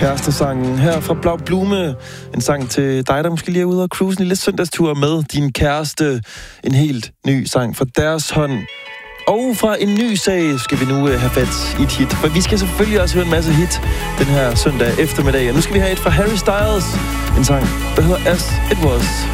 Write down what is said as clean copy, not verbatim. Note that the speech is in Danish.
Kærestesangen her fra Blau Blume. En sang til dig, der måske lige er ude og cruise en lille søndagstur med din kæreste. En helt ny sang fra deres hånd. Og fra en ny sag skal vi nu have fat i et hit. For vi skal selvfølgelig også høre en masse hit den her søndag eftermiddag. Og nu skal vi have et fra Harry Styles. En sang, der hedder As It Was.